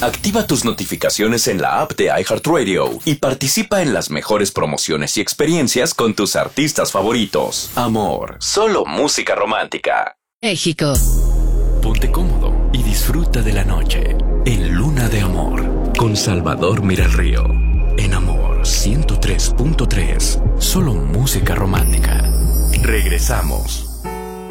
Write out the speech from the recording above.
Activa tus notificaciones en la app de iHeartRadio y participa en las mejores promociones y experiencias con tus artistas favoritos. Amor, solo música romántica. México. Ponte cómodo y disfruta de la noche en Luna de Amor con Salvador Miralrío. En Amor 103.3, solo música romántica. Regresamos.